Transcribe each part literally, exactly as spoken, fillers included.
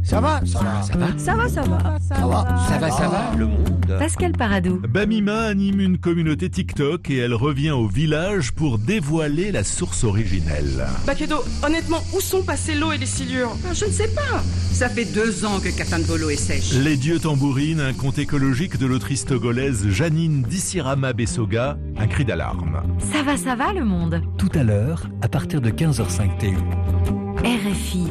Ça va, ça va, ça va. Ça va, ça va. Ça va, ça va, ça va, le monde. Pascal Paradou. Bamima anime une communauté TikTok et elle revient au village pour dévoiler la source originelle. Bakedo, honnêtement, où sont passées l'eau et les silures? Je ne sais pas. Ça fait deux ans que Katanbolo est sèche. Les dieux tambourinent, un conte écologique de l'autrice togolaise Janine Dissirama Bessoga, un cri d'alarme. Ça va, ça va, le monde. Tout à l'heure, à partir de quinze heures cinq T U. R F I.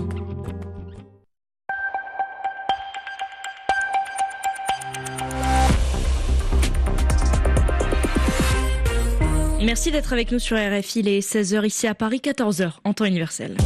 Merci d'être avec nous sur R F I, il est seize heures ici à Paris, quatorze heures en temps universel.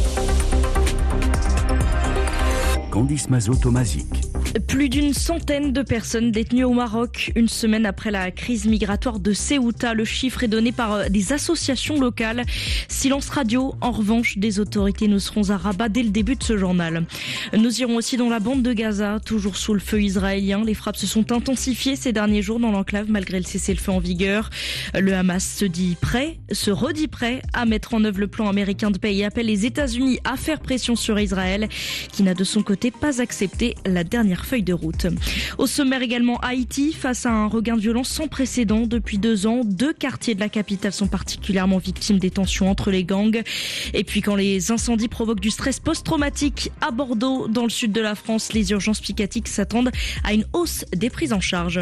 Candice Mazot-Tomazic. Plus d'une centaine de personnes détenues au Maroc, une semaine après la crise migratoire de Ceuta. Le chiffre est donné par des associations locales. Silence radio, en revanche, des autorités. Nous serons à Rabat dès le début de ce journal. Nous irons aussi dans la bande de Gaza, toujours sous le feu israélien. Les frappes se sont intensifiées ces derniers jours dans l'enclave, malgré le cessez-le-feu en vigueur. Le Hamas se dit prêt, se redit prêt à mettre en œuvre le plan américain de paix et appelle les États-Unis à faire pression sur Israël, qui n'a de son côté pas accepté la dernière feuille de route. Au sommaire également Haïti, face à un regain de violence sans précédent depuis deux ans. Deux quartiers de la capitale sont particulièrement victimes des tensions entre les gangs. Et puis quand les incendies provoquent du stress post-traumatique à Bordeaux, dans le sud de la France, les urgences psychiatriques s'attendent à une hausse des prises en charge.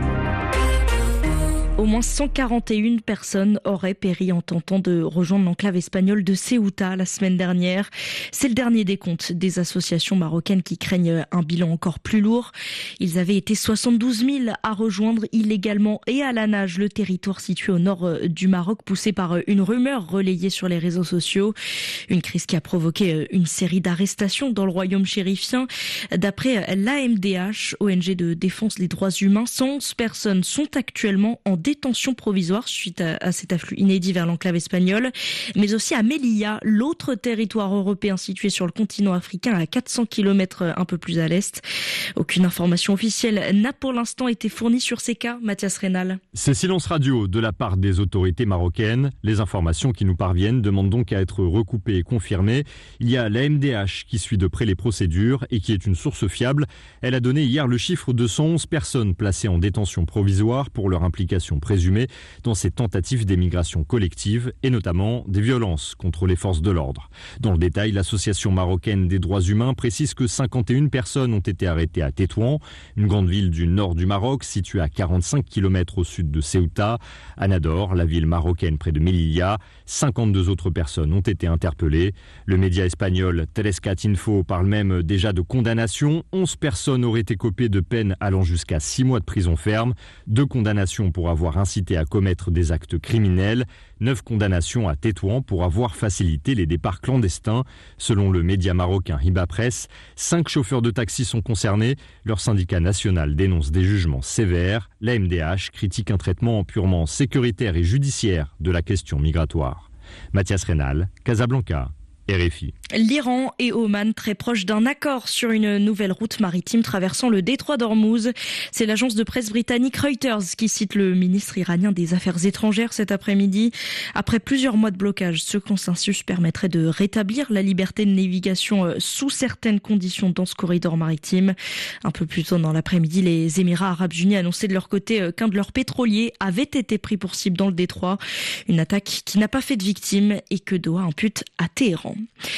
Au moins cent quarante et une personnes auraient péri en tentant de rejoindre l'enclave espagnole de Ceuta la semaine dernière. C'est le dernier décompte des associations marocaines qui craignent un bilan encore plus lourd. Ils avaient été soixante-douze mille à rejoindre illégalement et à la nage le territoire situé au nord du Maroc, poussé par une rumeur relayée sur les réseaux sociaux. Une crise qui a provoqué une série d'arrestations dans le royaume chérifien. D'après l'A M D H, O N G de défense des droits humains, cent onze personnes sont actuellement en détention provisoire suite à, à cet afflux inédit vers l'enclave espagnole, mais aussi à Melilla, l'autre territoire européen situé sur le continent africain à quatre cents kilomètres un peu plus à l'est. Aucune information officielle n'a pour l'instant été fournie sur ces cas. Mathias Rénal. C'est silence radio de la part des autorités marocaines. Les informations qui nous parviennent demandent donc à être recoupées et confirmées. Il y a l'A M D H qui suit de près les procédures et qui est une source fiable. Elle a donné hier le chiffre de cent onze personnes placées en détention provisoire pour leur implication présumée dans ces tentatives d'émigration collective et notamment des violences contre les forces de l'ordre. Dans le détail, l'association marocaine des droits humains précise que cinquante et une personnes ont été arrêtées à Tétouan, une grande ville du nord du Maroc située à quarante-cinq kilomètres au sud de Ceuta. À Nador, la ville marocaine près de Melilla, cinquante-deux autres personnes ont été interpellées. Le média espagnol Telescat Info parle même déjà de condamnation. onze personnes auraient écopé de peines allant jusqu'à six mois de prison ferme, deux condamnations pour avoir incité à commettre des actes criminels, neuf condamnations à Tétouan pour avoir facilité les départs clandestins. Selon le média marocain Hiba Press, cinq chauffeurs de taxi sont concernés. Leur syndicat national dénonce des jugements sévères. L'A M D H critique un traitement purement sécuritaire et judiciaire de la question migratoire. Mathias Rénal, Casablanca. R F I. L'Iran et Oman très proches d'un accord sur une nouvelle route maritime traversant le détroit d'Ormuz. C'est l'agence de presse britannique Reuters qui cite le ministre iranien des Affaires étrangères cet après-midi. Après plusieurs mois de blocage, ce consensus permettrait de rétablir la liberté de navigation sous certaines conditions dans ce corridor maritime. Un peu plus tôt dans l'après-midi, les Émirats arabes unis annonçaient de leur côté qu'un de leurs pétroliers avait été pris pour cible dans le détroit. Une attaque qui n'a pas fait de victimes et que Doha impute à Téhéran.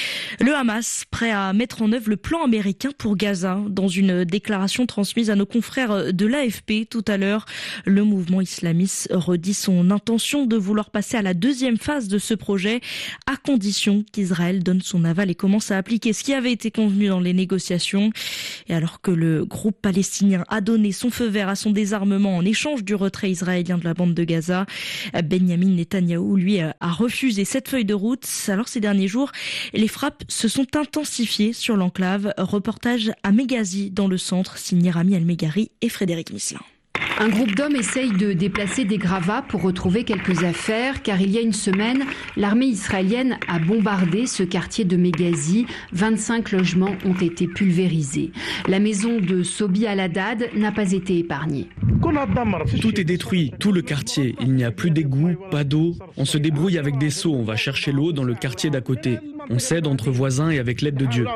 Le Hamas, prêt à mettre en œuvre le plan américain pour Gaza. Dans une déclaration transmise à nos confrères de l'A F P tout à l'heure, le mouvement islamiste redit son intention de vouloir passer à la deuxième phase de ce projet, à condition qu'Israël donne son aval et commence à appliquer ce qui avait été convenu dans les négociations. Et alors que le groupe palestinien a donné son feu vert à son désarmement en échange du retrait israélien de la bande de Gaza, Benjamin Netanyahou, lui, a refusé cette feuille de route. Alors ces derniers jours, les frappes se sont intensifiées sur l'enclave. Reportage à Meghazi dans le centre, signé Rami El-Megari et Frédéric Misselin. Un groupe d'hommes essaye de déplacer des gravats pour retrouver quelques affaires, car il y a une semaine, l'armée israélienne a bombardé ce quartier de Meghazi. vingt-cinq logements ont été pulvérisés. La maison de Sobi Al-Haddad n'a pas été épargnée. Tout est détruit, tout le quartier. Il n'y a plus d'égout, pas d'eau. On se débrouille avec des seaux, on va chercher l'eau dans le quartier d'à côté. On s'aide entre voisins et avec l'aide de Dieu.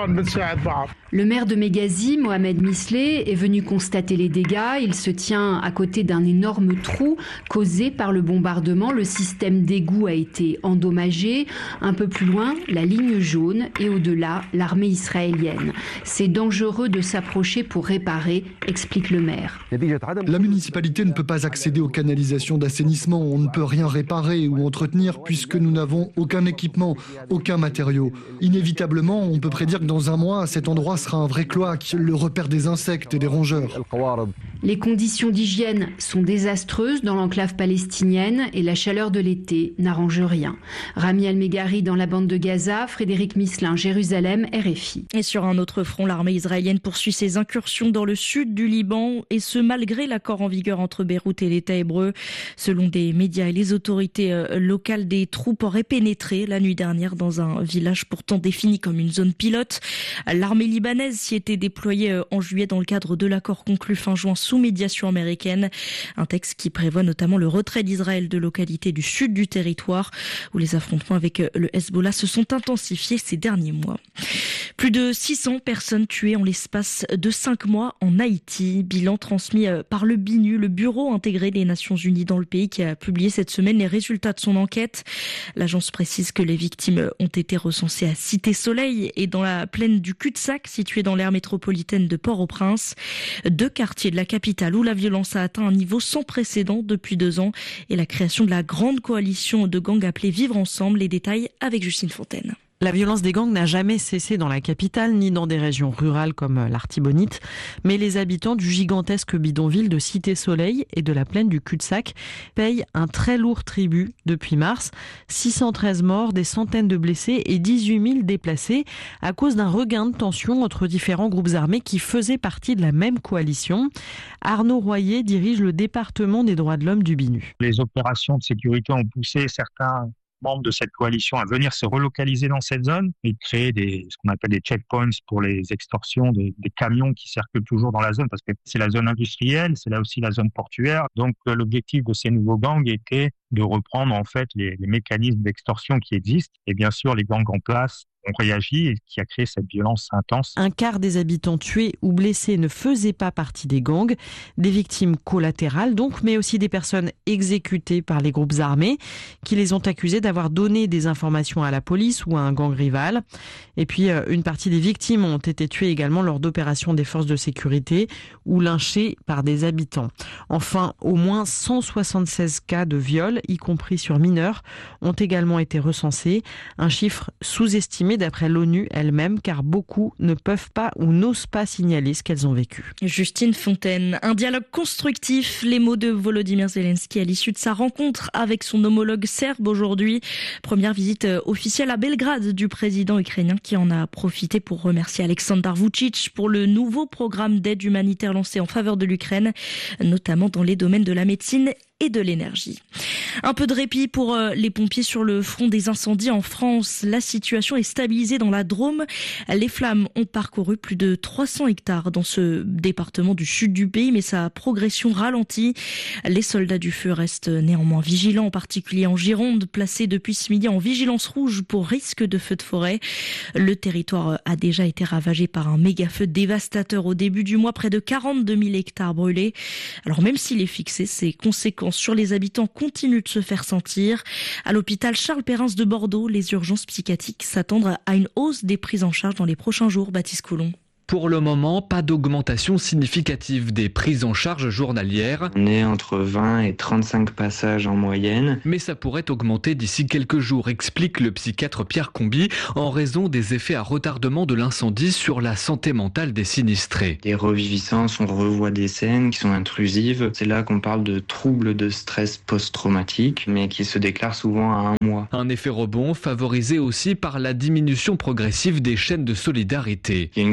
Le maire de Meghazi, Mohamed Misleh, est venu constater les dégâts. Il se tient à côté d'un énorme trou causé par le bombardement. Le système d'égout a été endommagé. Un peu plus loin, la ligne jaune et au-delà, l'armée israélienne. C'est dangereux de s'approcher pour réparer, explique le maire. La municipalité ne peut pas accéder aux canalisations d'assainissement. On ne peut rien réparer ou entretenir puisque nous n'avons aucun équipement, aucun matériau. Inévitablement, on peut prédire que dans un mois, cet endroit sera un vrai cloaque, le repère des insectes et des rongeurs. Les conditions d'hygiène sont désastreuses dans l'enclave palestinienne et la chaleur de l'été n'arrange rien. Rami El-Meghari dans la bande de Gaza, Frédéric Misselin, Jérusalem, R F I. Et sur un autre front, l'armée israélienne poursuit ses incursions dans le sud du Liban, et ce malgré l'accord en vigueur entre Beyrouth et l'État hébreu. Selon des médias et les autorités locales, des troupes auraient pénétré la nuit dernière dans un village pourtant défini comme une zone pilote. L'armée libanaise s'y était déployée en juillet dans le cadre de l'accord conclu fin juin sous médiation américaine. Un texte qui prévoit notamment le retrait d'Israël de localités du sud du territoire où les affrontements avec le Hezbollah se sont intensifiés ces derniers mois. Plus de six cents personnes tuées en l'espace de cinq mois en Haïti. Bilan transmis par le B I N U, le Bureau intégré des Nations Unies dans le pays, qui a publié cette semaine les résultats de son enquête. L'agence précise que les victimes ont été recensées à Cité-Soleil et dans la plaine du cul-de-sac située dans l'aire métropolitaine de Port-au-Prince. Deux quartiers de la capitale où la violence a atteint un niveau sans précédent depuis deux ans et la création de la grande coalition de gangs appelée Vivre Ensemble. Les détails avec Justine Fontaine. La violence des gangs n'a jamais cessé dans la capitale, ni dans des régions rurales comme l'Artibonite. Mais les habitants du gigantesque bidonville de Cité-Soleil et de la plaine du cul-de-sac payent un très lourd tribut depuis mars. six cent treize morts, des centaines de blessés et dix-huit mille déplacés à cause d'un regain de tension entre différents groupes armés qui faisaient partie de la même coalition. Arnaud Royer dirige le département des droits de l'homme du B I N U. Les opérations de sécurité ont poussé certains membres de cette coalition à venir se relocaliser dans cette zone et créer des, ce qu'on appelle des checkpoints pour les extorsions des, des camions qui circulent toujours dans la zone, parce que c'est la zone industrielle, c'est là aussi la zone portuaire. Donc l'objectif de ces nouveaux gangs était de reprendre en fait les, les mécanismes d'extorsion qui existent, et bien sûr les gangs en place ont réagi et qui a créé cette violence intense. Un quart des habitants tués ou blessés ne faisaient pas partie des gangs, des victimes collatérales donc, mais aussi des personnes exécutées par les groupes armés qui les ont accusés d'avoir donné des informations à la police ou à un gang rival. Et puis une partie des victimes ont été tuées également lors d'opérations des forces de sécurité ou lynchées par des habitants. Enfin, au moins cent soixante-seize cas de viol, y compris sur mineurs, ont également été recensés, un chiffre sous-estimé d'après l'ONU elle-même, car beaucoup ne peuvent pas ou n'osent pas signaler ce qu'elles ont vécu. Justine Fontaine, un dialogue constructif, les mots de Volodymyr Zelensky à l'issue de sa rencontre avec son homologue serbe aujourd'hui. Première visite officielle à Belgrade du président ukrainien qui en a profité pour remercier Aleksandar Vučić pour le nouveau programme d'aide humanitaire lancé en faveur de l'Ukraine, notamment dans les domaines de la médecine et de l'énergie. Un peu de répit pour les pompiers sur le front des incendies en France. La situation est stabilisée dans la Drôme. Les flammes ont parcouru plus de trois cents hectares dans ce département du sud du pays, mais sa progression ralentit. Les soldats du feu restent néanmoins vigilants, en particulier en Gironde, placés depuis ce midi en vigilance rouge pour risque de feu de forêt. Le territoire a déjà été ravagé par un méga-feu dévastateur au début du mois, près de quarante-deux mille hectares brûlés. Alors même s'il est fixé, ses conséquences sur les habitants continuent de se faire sentir. À l'hôpital Charles-Perrins de Bordeaux, les urgences psychiatriques s'attendent à une hausse des prises en charge dans les prochains jours. Baptiste Coulon. Pour le moment, pas d'augmentation significative des prises en charge journalières. On est entre vingt et trente-cinq passages en moyenne. Mais ça pourrait augmenter d'ici quelques jours, explique le psychiatre Pierre Comby, en raison des effets à retardement de l'incendie sur la santé mentale des sinistrés. Des reviviscences, on revoit des scènes qui sont intrusives. C'est là qu'on parle de troubles de stress post-traumatique, mais qui se déclarent souvent à un mois. Un effet rebond favorisé aussi par la diminution progressive des chaînes de solidarité. Il y a une grosse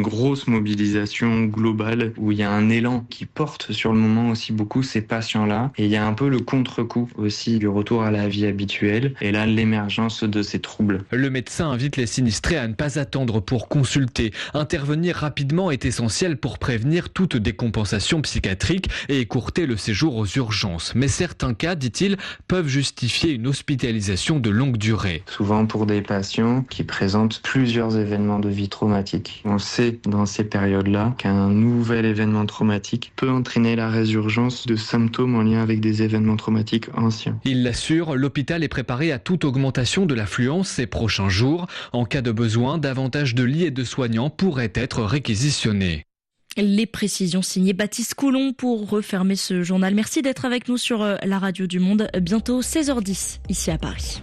grosse mobilisation globale où il y a un élan qui porte sur le moment aussi beaucoup ces patients-là. Et il y a un peu le contre-coup aussi du retour à la vie habituelle et là l'émergence de ces troubles. Le médecin invite les sinistrés à ne pas attendre pour consulter. Intervenir rapidement est essentiel pour prévenir toute décompensation psychiatrique et écourter le séjour aux urgences. Mais certains cas, dit-il, peuvent justifier une hospitalisation de longue durée. Souvent pour des patients qui présentent plusieurs événements de vie traumatiques. On sait dans ces périodes-là qu'un nouvel événement traumatique peut entraîner la résurgence de symptômes en lien avec des événements traumatiques anciens. Il l'assure, l'hôpital est préparé à toute augmentation de l'affluence ces prochains jours. En cas de besoin, davantage de lits et de soignants pourraient être réquisitionnés. Les précisions signées Baptiste Coulon pour refermer ce journal. Merci d'être avec nous sur la radio du Monde. Bientôt seize heures dix ici à Paris.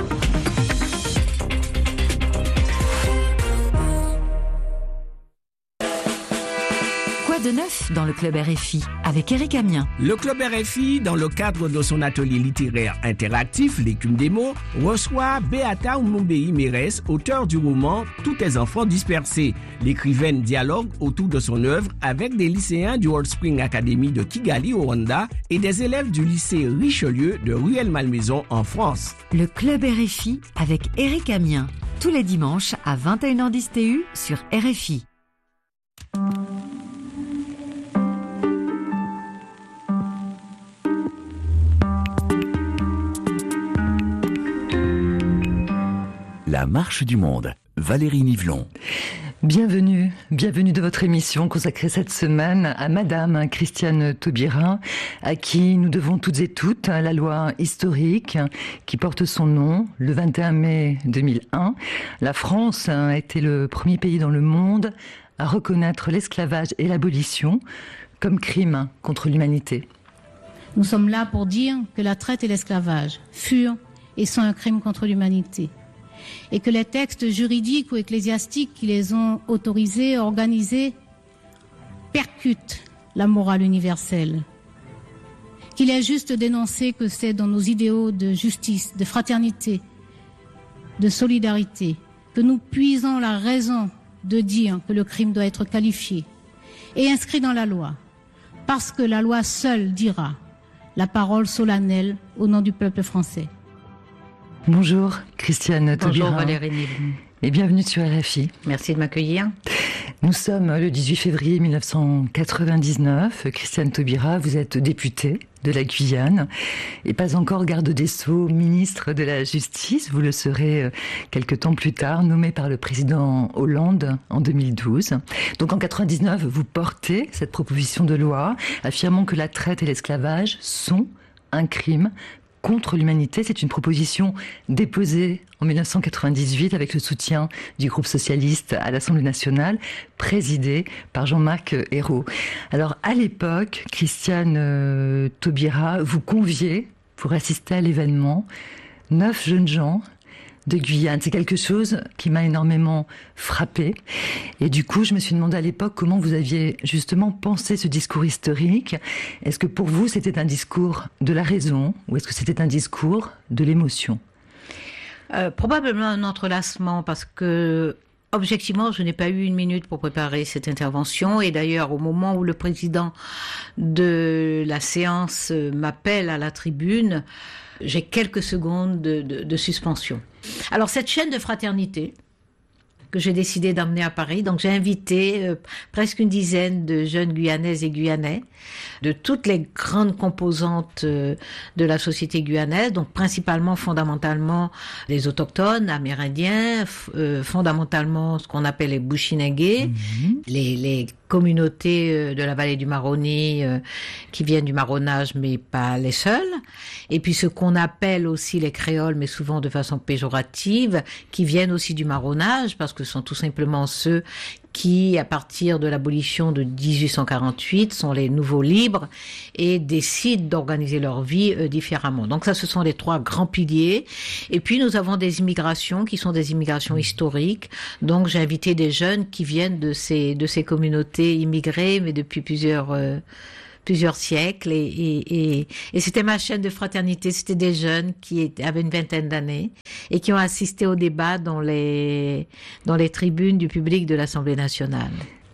De neuf dans le Club R F I avec Éric Amien. Le Club R F I, dans le cadre de son atelier littéraire interactif, L'écume des mots, reçoit Beata Oumoumbéi Mérès, auteur du roman Tous tes enfants dispersés. L'écrivaine dialogue autour de son œuvre avec des lycéens du Old Spring Academy de Kigali au Rwanda et des élèves du lycée Richelieu de Rueil-Malmaison en France. Le Club R F I avec Éric Amien, tous les dimanches à vingt et une heures dix T U sur R F I. La marche du monde, Valérie Nivelon. Bienvenue, bienvenue de votre émission consacrée cette semaine à Madame Christiane Taubira, à qui nous devons toutes et toutes la loi historique qui porte son nom. Le vingt et un mai deux mille un, la France a été le premier pays dans le monde à reconnaître l'esclavage et l'abolition comme crime contre l'humanité. Nous sommes là pour dire que la traite et l'esclavage furent et sont un crime contre l'humanité, et que les textes juridiques ou ecclésiastiques qui les ont autorisés, organisés, percutent la morale universelle. Qu'il est juste d'énoncer que c'est dans nos idéaux de justice, de fraternité, de solidarité, que nous puisons la raison de dire que le crime doit être qualifié et inscrit dans la loi, parce que la loi seule dira la parole solennelle au nom du peuple français. Bonjour Christiane Taubira. Bonjour Valérie Nivelon. Et bienvenue sur R F I. Merci de m'accueillir. Nous sommes le dix-huit février mille neuf cent quatre-vingt-dix-neuf. Christiane Taubira, vous êtes députée de la Guyane et pas encore garde des Sceaux, ministre de la Justice. Vous le serez quelques temps plus tard, nommé par le président Hollande en deux mille douze. Donc en quatre-vingt-dix-neuf, vous portez cette proposition de loi affirmant que la traite et l'esclavage sont un crime contre l'humanité. C'est une proposition déposée en mille neuf cent quatre-vingt-dix-huit avec le soutien du groupe socialiste à l'Assemblée nationale, présidé par Jean-Marc Ayrault. Alors à l'époque, Christiane euh, Taubira, vous conviez pour assister à l'événement neuf jeunes gens de Guyane. C'est quelque chose qui m'a énormément frappée. Et du coup, je me suis demandé à l'époque comment vous aviez justement pensé ce discours historique. Est-ce que pour vous, c'était un discours de la raison ou est-ce que c'était un discours de l'émotion ? euh, Probablement un entrelacement parce que objectivement, je n'ai pas eu une minute pour préparer cette intervention et d'ailleurs, au moment où le président de la séance m'appelle à la tribune, j'ai quelques secondes de, de, de suspension. Alors, cette chaîne de fraternité que j'ai décidé d'emmener à Paris, donc j'ai invité euh, presque une dizaine de jeunes Guyanaises et Guyanais, de toutes les grandes composantes euh, de la société guyanaise, donc principalement, fondamentalement, les autochtones, amérindiens, f- euh, fondamentalement ce qu'on appelle les Bushinengués, mmh. les, les communautés euh, de la vallée du Maroni euh, qui viennent du marronnage, mais pas les seuls, et puis ce qu'on appelle aussi les créoles, mais souvent de façon péjorative, qui viennent aussi du marronnage, parce que ce sont tout simplement ceux qui, à partir de l'abolition de dix-huit cent quarante-huit, sont les nouveaux libres et décident d'organiser leur vie euh, différemment. Donc ça, ce sont les trois grands piliers. Et puis, nous avons des immigrations qui sont des immigrations historiques. Donc, j'ai invité des jeunes qui viennent de ces, de ces communautés immigrées, mais depuis plusieurs... Euh, plusieurs siècles et, et, et, et c'était ma chaîne de fraternité. C'était des jeunes qui avaient une vingtaine d'années et qui ont assisté au débat dans les, dans les tribunes du public de l'Assemblée nationale.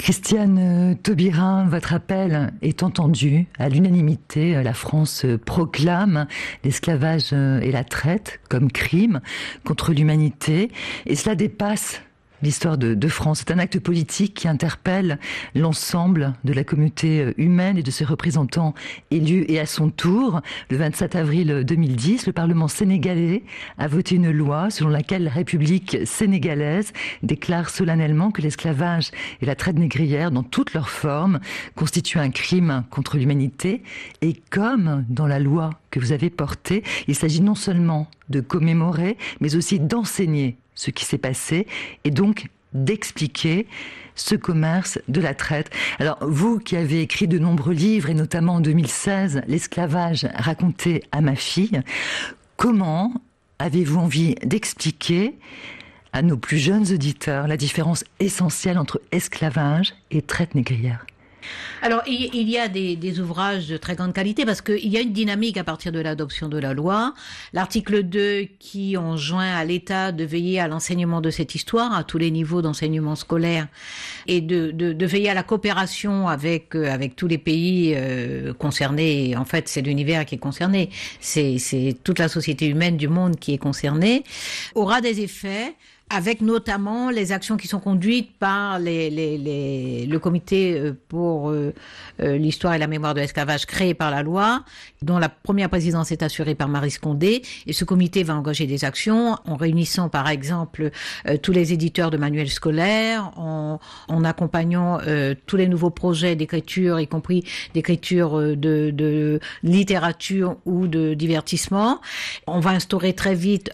Christiane Taubira, votre appel est entendu à l'unanimité. La France proclame l'esclavage et la traite comme crime contre l'humanité. Et cela dépasse l'histoire de, de France. C'est un acte politique qui interpelle l'ensemble de la communauté humaine et de ses représentants élus. Et à son tour, le vingt-sept avril deux mille dix, le Parlement sénégalais a voté une loi selon laquelle la République sénégalaise déclare solennellement que l'esclavage et la traite négrière, dans toutes leurs formes, constituent un crime contre l'humanité. Et comme dans la loi que vous avez portée, il s'agit non seulement de commémorer, mais aussi d'enseigner ce qui s'est passé et donc d'expliquer ce commerce de la traite. Alors, vous qui avez écrit de nombreux livres, et notamment en deux mille seize, L'esclavage raconté à ma fille, comment avez-vous envie d'expliquer à nos plus jeunes auditeurs la différence essentielle entre esclavage et traite négrière ? Alors, il y a des, des ouvrages de très grande qualité parce qu'il y a une dynamique à partir de l'adoption de la loi. L'article deux qui enjoint à l'État de veiller à l'enseignement de cette histoire à tous les niveaux d'enseignement scolaire et de, de, de veiller à la coopération avec, avec tous les pays euh, concernés. En fait, c'est l'univers qui est concerné. C'est, c'est toute la société humaine du monde qui est concernée. Aura des effets, avec notamment les actions qui sont conduites par les, les, les, le comité pour euh, euh, l'histoire et la mémoire de l'esclavage créé par la loi, dont la première présidence est assurée par Marie Scondé. Et ce comité va engager des actions en réunissant par exemple euh, tous les éditeurs de manuels scolaires, en, en accompagnant euh, tous les nouveaux projets d'écriture, y compris d'écriture de, de littérature ou de divertissement. On va instaurer très vite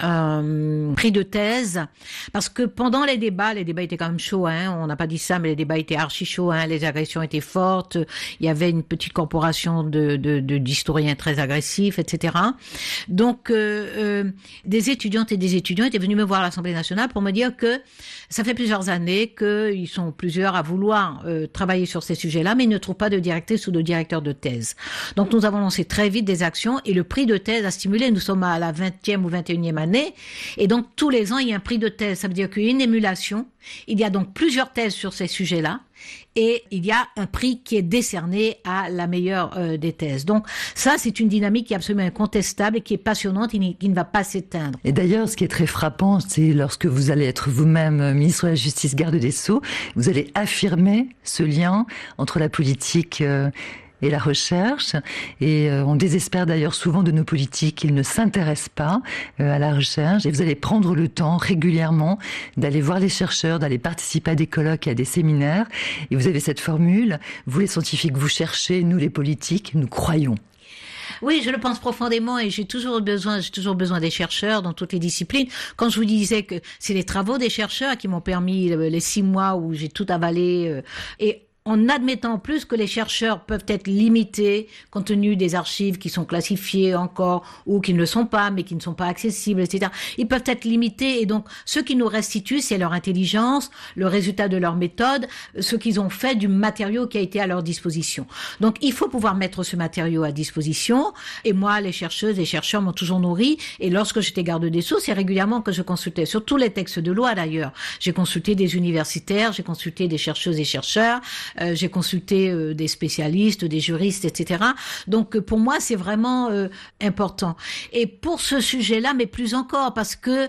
un prix de thèse. Parce que pendant les débats, les débats étaient quand même chauds, hein, on n'a pas dit ça, mais les débats étaient archi chauds, hein, les agressions étaient fortes, il y avait une petite corporation de, de, de d'historiens très agressifs, et cetera. Donc, euh, euh, des étudiantes et des étudiants étaient venus me voir à l'Assemblée nationale pour me dire que ça fait plusieurs années qu'ils sont plusieurs à vouloir euh, travailler sur ces sujets-là, mais ils ne trouvent pas de directrice ou de directeur de thèse. Donc, nous avons lancé très vite des actions et le prix de thèse a stimulé. Nous sommes à la vingtième ou vingt et unième année et donc tous les ans, il y a un prix de thèse. Ça veut dire qu'il y a une émulation. Il y a donc plusieurs thèses sur ces sujets-là et il y a un prix qui est décerné à la meilleure euh, des thèses. Donc ça, c'est une dynamique qui est absolument incontestable et qui est passionnante et qui ne va pas s'éteindre. Et d'ailleurs, ce qui est très frappant, c'est lorsque vous allez être vous-même ministre de la Justice, garde des Sceaux, vous allez affirmer ce lien entre la politique euh, et la recherche. Et euh, on désespère d'ailleurs souvent de nos politiques qu'ils ne s'intéressent pas euh, à la recherche. Et vous allez prendre le temps régulièrement d'aller voir les chercheurs, d'aller participer à des colloques et à des séminaires. Et vous avez cette formule, vous les scientifiques, vous cherchez, nous les politiques, nous croyons. Oui, je le pense profondément et j'ai toujours besoin, j'ai toujours besoin des chercheurs dans toutes les disciplines. Quand je vous disais que c'est les travaux des chercheurs qui m'ont permis les six mois où j'ai tout avalé euh, et en admettant en plus que les chercheurs peuvent être limités compte tenu des archives qui sont classifiées encore ou qui ne le sont pas, mais qui ne sont pas accessibles, et cetera. Ils peuvent être limités et donc ce qui nous restitue, c'est leur intelligence, le résultat de leur méthode, ce qu'ils ont fait du matériau qui a été à leur disposition. Donc il faut pouvoir mettre ce matériau à disposition et moi, les chercheuses et chercheurs m'ont toujours nourri et lorsque j'étais garde des Sceaux, c'est régulièrement que je consultais, sur tous les textes de loi d'ailleurs. J'ai consulté des universitaires, j'ai consulté des chercheuses et chercheurs, Euh, j'ai consulté euh, des spécialistes, des juristes, et cetera. Donc euh, pour moi, c'est vraiment euh, important. Et pour ce sujet-là, mais plus encore, parce que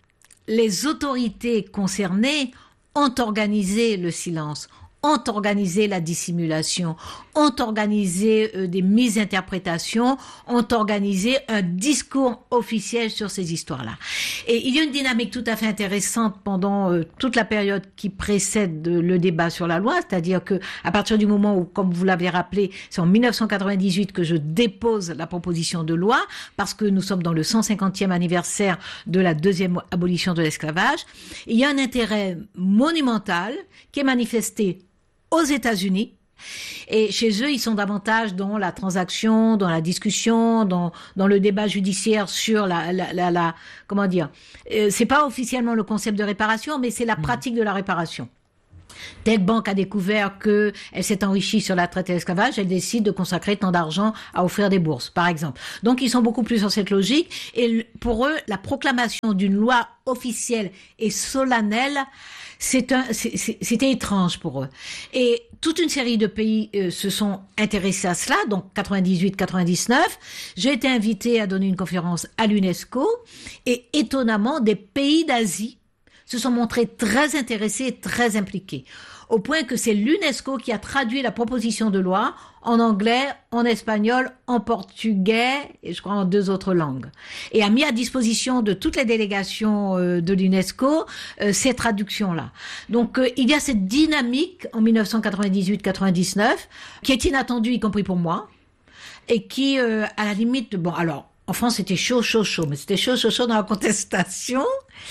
les autorités concernées ont organisé le silence, ont organisé la dissimulation, ont organisé euh, des misinterprétations, ont organisé un discours officiel sur ces histoires-là. Et il y a une dynamique tout à fait intéressante pendant euh, toute la période qui précède le débat sur la loi, c'est-à-dire que à partir du moment où, comme vous l'avez rappelé, c'est en mille neuf cent quatre-vingt-dix-huit que je dépose la proposition de loi, parce que nous sommes dans le cent cinquantième anniversaire de la deuxième abolition de l'esclavage. Il y a un intérêt monumental qui est manifesté aux États-Unis. Et chez eux, ils sont davantage dans la transaction, dans la discussion, dans dans le débat judiciaire sur la la la, la comment dire. Euh, c'est pas officiellement le concept de réparation, mais c'est la pratique de la réparation. Telle banque a découvert qu'elle s'est enrichie sur la traite et l'esclavage, elle décide de consacrer tant d'argent à offrir des bourses, par exemple. Donc, ils sont beaucoup plus sur cette logique. Et pour eux, la proclamation d'une loi officielle et solennelle, c'est un, c'est, c'était étrange pour eux. Et toute une série de pays euh, se sont intéressés à cela, donc quatre-vingt-dix-huit quatre-vingt-dix-neuf. J'ai été invitée à donner une conférence à l'UNESCO et étonnamment, des pays d'Asie se sont montrés très intéressés et très impliqués, au point que c'est l'UNESCO qui a traduit la proposition de loi en anglais, en espagnol, en portugais et je crois en deux autres langues, et a mis à disposition de toutes les délégations euh, de l'UNESCO euh, ces traductions-là. Donc euh, il y a cette dynamique en dix-neuf cent quatre-vingt-dix-huit quatre-vingt-dix-neuf qui est inattendue, y compris pour moi, et qui, euh, à la limite, bon alors, en France, c'était chaud, chaud, chaud, mais c'était chaud, chaud, chaud dans la contestation.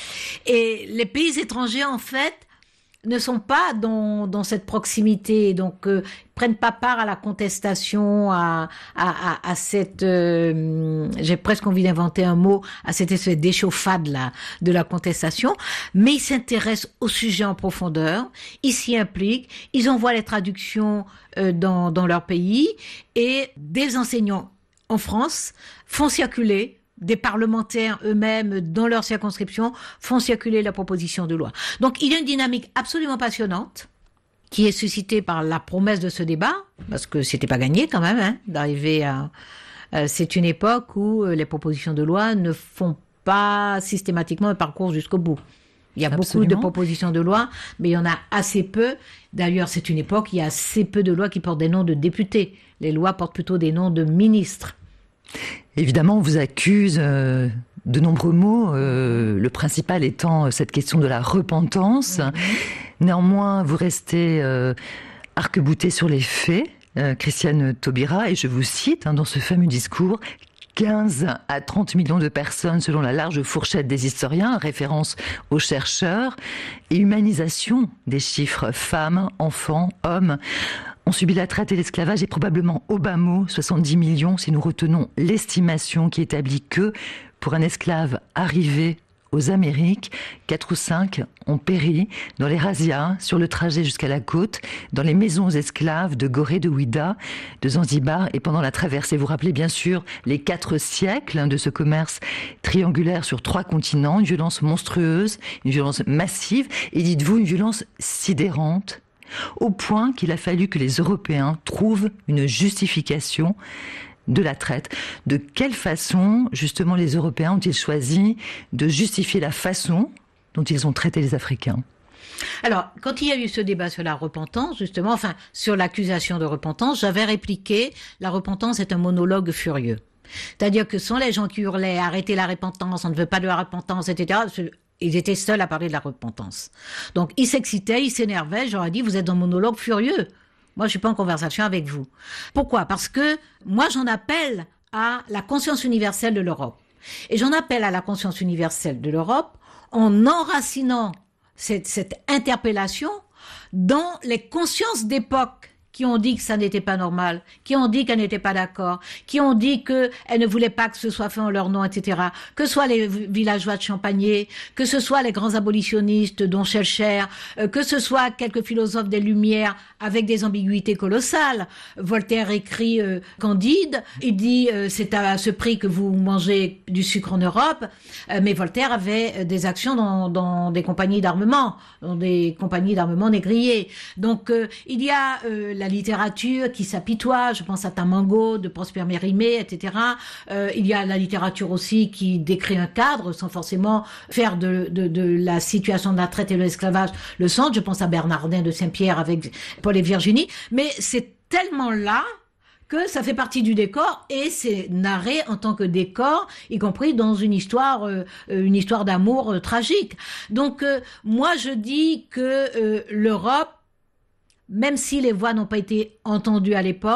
Et les pays étrangers, en fait, ne sont pas dans, dans cette proximité, donc euh, prennent pas part à la contestation, à, à, à, à cette, euh, j'ai presque envie d'inventer un mot, à cette espèce d'échauffade là de la contestation, mais ils s'intéressent au sujet en profondeur, ils s'y impliquent, ils envoient les traductions euh, dans, dans leur pays, et des enseignants en France font circuler, des parlementaires eux-mêmes dans leur circonscription font circuler la proposition de loi. Donc il y a une dynamique absolument passionnante qui est suscitée par la promesse de ce débat, parce que c'était pas gagné quand même, hein, d'arriver à... Euh, c'est une époque où euh, les propositions de loi ne font pas systématiquement un parcours jusqu'au bout. Il y a Absolument. beaucoup de propositions de loi, mais il y en a assez peu. D'ailleurs, c'est une époque où il y a assez peu de lois qui portent des noms de députés. Les lois portent plutôt des noms de ministres. Évidemment, on vous accuse euh, de nombreux mots, euh, le principal étant cette question de la repentance. Mmh. Néanmoins, vous restez euh, arc-bouté sur les faits, euh, Christiane Taubira, et je vous cite hein, dans ce fameux discours, quinze à trente millions de personnes selon la large fourchette des historiens, référence aux chercheurs, et humanisation des chiffres, femmes, enfants, hommes, ont subi la traite et l'esclavage, et probablement au bas mot soixante-dix millions si nous retenons l'estimation qui établit que pour un esclave arrivé aux Amériques, quatre ou cinq ont péri dans les razzias, sur le trajet jusqu'à la côte, dans les maisons esclaves de Gorée, de Ouida, de Zanzibar, et pendant la traversée. Vous rappelez bien sûr les quatre siècles de ce commerce triangulaire sur trois continents, une violence monstrueuse, une violence massive, et dites-vous une violence sidérante, au point qu'il a fallu que les Européens trouvent une justification de la traite. De quelle façon, justement, les Européens ont-ils choisi de justifier la façon dont ils ont traité les Africains ? Alors, quand il y a eu ce débat sur la repentance, justement, enfin, sur l'accusation de repentance, j'avais répliqué, la repentance est un monologue furieux. C'est-à-dire que ce sont les gens qui hurlaient « arrêtez la repentance, on ne veut pas de la repentance, et cetera » Ils étaient seuls à parler de la repentance. Donc, ils s'excitaient, ils s'énervaient. J'aurais dit, vous êtes dans un monologue furieux. Moi, je suis pas en conversation avec vous. Pourquoi ? Parce que moi, j'en appelle à la conscience universelle de l'Europe. Et j'en appelle à la conscience universelle de l'Europe en enracinant cette, cette interpellation dans les consciences d'époque qui ont dit que ça n'était pas normal, qui ont dit qu'elles n'étaient pas d'accord, qui ont dit qu'elles ne voulaient pas que ce soit fait en leur nom, et cetera. Que ce soit les villageois de Champagné, que ce soit les grands abolitionnistes dont Schellcher, euh, que ce soit quelques philosophes des Lumières avec des ambiguïtés colossales. Voltaire écrit euh, Candide, il dit euh, c'est à ce prix que vous mangez du sucre en Europe, euh, mais Voltaire avait des actions dans, dans des compagnies d'armement, dans des compagnies d'armement négriers. Donc euh, il y a euh, la littérature qui s'apitoie, je pense à Tamango de Prosper Mérimée, et cetera. Euh, il y a la littérature aussi qui décrit un cadre sans forcément faire de, de, de la situation de la traite et de l'esclavage le centre. Je pense à Bernardin de Saint-Pierre avec Paul et Virginie. Mais c'est tellement là que ça fait partie du décor et c'est narré en tant que décor, y compris dans une histoire, euh, une histoire d'amour euh, tragique. Donc euh, moi je dis que euh, l'Europe, même si les voix n'ont pas été entendues à l'époque,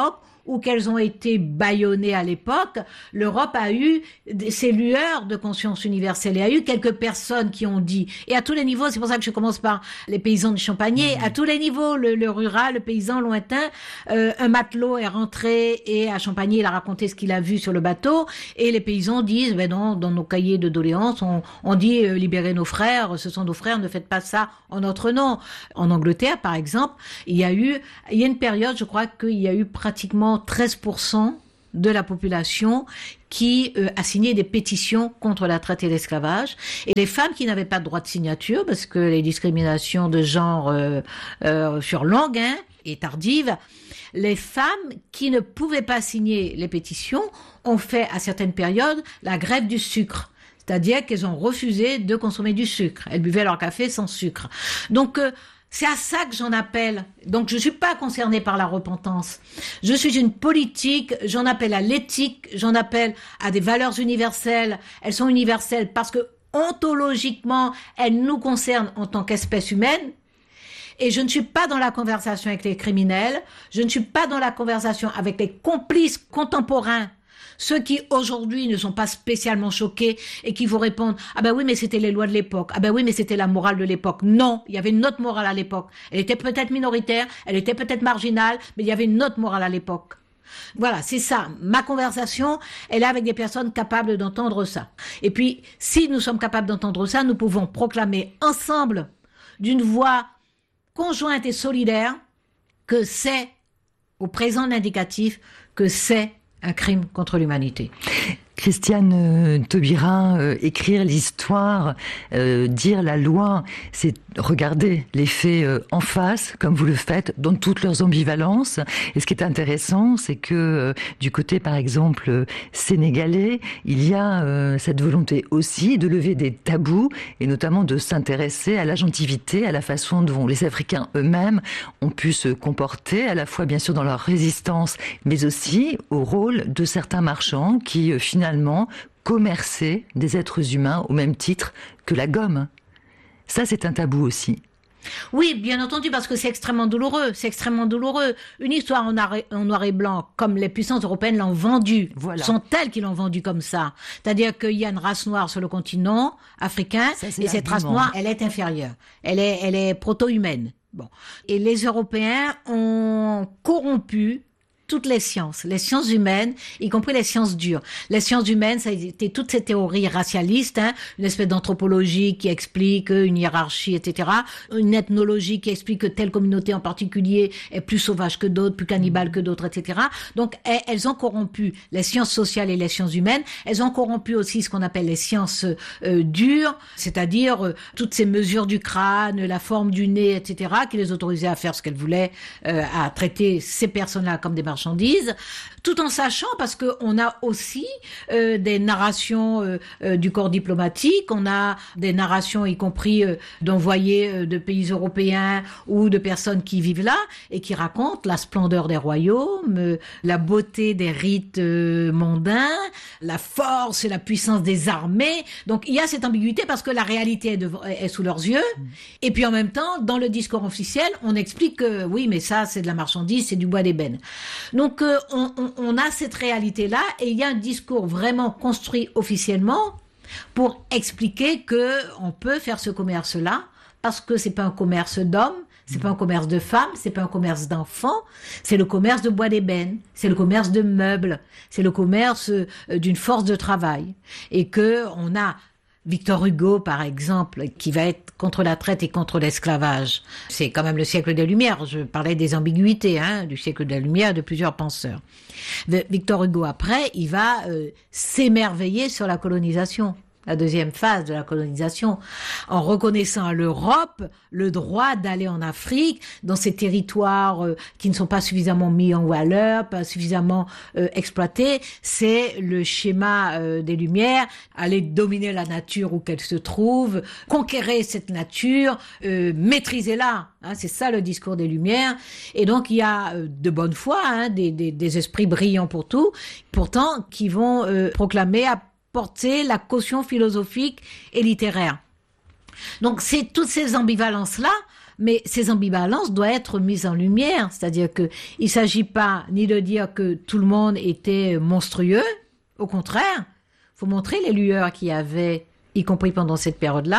ou qu'elles ont été bâillonnées à l'époque, l'Europe a eu ces lueurs de conscience universelle. Il y a eu quelques personnes qui ont dit, et à tous les niveaux, c'est pour ça que je commence par les paysans du Champagné, mmh. à tous les niveaux, le, le rural, le paysan lointain, euh, un matelot est rentré et à Champagné, il a raconté ce qu'il a vu sur le bateau, et les paysans disent, ben non, dans nos cahiers de doléances, on, on dit euh, libérez nos frères, ce sont nos frères, ne faites pas ça en notre nom. En Angleterre, par exemple, il y a eu, il y a une période, je crois qu'il y a eu pratiquement treize pour cent de la population qui euh, a signé des pétitions contre la traite et l'esclavage. Et les femmes qui n'avaient pas de droit de signature, parce que les discriminations de genre euh, euh, sur longue hein, et tardives, les femmes qui ne pouvaient pas signer les pétitions ont fait à certaines périodes la grève du sucre. C'est-à-dire qu'elles ont refusé de consommer du sucre. Elles buvaient leur café sans sucre. Donc, euh, c'est à ça que j'en appelle. Donc, je suis pas concernée par la repentance. Je suis une politique, j'en appelle à l'éthique, j'en appelle à des valeurs universelles. Elles sont universelles parce que, ontologiquement, elles nous concernent en tant qu'espèce humaine. Et je ne suis pas dans la conversation avec les criminels. Je ne suis pas dans la conversation avec les complices contemporains. Ceux qui aujourd'hui ne sont pas spécialement choqués et qui vous répondent « Ah ben oui, mais c'était les lois de l'époque. Ah ben oui, mais c'était la morale de l'époque. » Non, il y avait une autre morale à l'époque. Elle était peut-être minoritaire, elle était peut-être marginale, mais il y avait une autre morale à l'époque. Voilà, c'est ça. Ma conversation, elle est avec des personnes capables d'entendre ça. Et puis, si nous sommes capables d'entendre ça, nous pouvons proclamer ensemble, d'une voix conjointe et solidaire, que c'est, au présent indicatif, que c'est un crime contre l'humanité. Christiane euh, Taubira, euh, écrire l'histoire, euh, dire la loi, c'est regarder les faits euh, en face, comme vous le faites, dans toutes leurs ambivalences. Et ce qui est intéressant, c'est que euh, du côté, par exemple, euh, sénégalais, il y a euh, cette volonté aussi de lever des tabous, et notamment de s'intéresser à l'agentivité, à la façon dont les Africains eux-mêmes ont pu se comporter, à la fois bien sûr dans leur résistance, mais aussi au rôle de certains marchands qui euh, finalement finalement commercer des êtres humains au même titre que la gomme. Ça, c'est un tabou aussi. Oui, bien entendu, parce que c'est extrêmement douloureux. C'est extrêmement douloureux. Une histoire en, noir et, en noir et blanc, comme les puissances européennes l'ont vendue, voilà. Sont elles qui l'ont vendue comme ça. C'est-à-dire qu'il y a une race noire sur le continent africain, ça, et cette race noire, elle est inférieure. Elle est, elle est proto-humaine. Bon. Et les Européens ont corrompu toutes les sciences, les sciences humaines, y compris les sciences dures. Les sciences humaines, ça a été toutes ces théories racialistes, hein, une espèce d'anthropologie qui explique une hiérarchie, et cetera. Une ethnologie qui explique que telle communauté en particulier est plus sauvage que d'autres, plus cannibale que d'autres, et cetera. Donc, elles ont corrompu les sciences sociales et les sciences humaines. Elles ont corrompu aussi ce qu'on appelle les sciences euh, dures, c'est-à-dire euh, toutes ces mesures du crâne, la forme du nez, et cetera, qui les autorisaient à faire ce qu'elles voulaient, euh, à traiter ces personnes-là comme des marchandises, tout en sachant, parce qu'on a aussi euh, des narrations euh, euh, du corps diplomatique, on a des narrations y compris euh, d'envoyés euh, de pays européens ou de personnes qui vivent là et qui racontent la splendeur des royaumes, euh, la beauté des rites euh, mondains, la force et la puissance des armées. Donc il y a cette ambiguïté parce que la réalité est, de, est sous leurs yeux. Mmh. Et puis en même temps, dans le discours officiel, on explique que oui, mais ça c'est de la marchandise, c'est du bois d'ébène. Donc euh, on, on, on a cette réalité-là et il y a un discours vraiment construit officiellement pour expliquer que on peut faire ce commerce-là parce que c'est pas un commerce d'hommes, c'est pas un commerce de femmes, c'est pas un commerce d'enfants, c'est le commerce de bois d'ébène, c'est le commerce de meubles, c'est le commerce euh, d'une force de travail et que on a Victor Hugo, par exemple, qui va être contre la traite et contre l'esclavage. C'est quand même le siècle des Lumières. Je parlais des ambiguïtés, hein, du siècle des Lumières de plusieurs penseurs. Victor Hugo, après, il va euh, s'émerveiller sur la colonisation. La deuxième phase de la colonisation, en reconnaissant à l'Europe le droit d'aller en Afrique, dans ces territoires euh, qui ne sont pas suffisamment mis en valeur, pas suffisamment euh, exploités. C'est le schéma euh, des Lumières, aller dominer la nature où qu'elle se trouve, conquérir cette nature, euh, maîtriser-la. Hein, c'est ça le discours des Lumières. Et donc il y a euh, de bonne foi, hein, des, des, des esprits brillants pour tout, pourtant qui vont euh, proclamer à porter la caution philosophique et littéraire. Donc c'est toutes ces ambivalences-là Mais ces ambivalences doivent être mises en lumière, c'est-à-dire que il s'agit pas ni de dire que tout le monde était monstrueux, au contraire, faut montrer les lueurs qu'il y avait, y compris pendant cette période-là,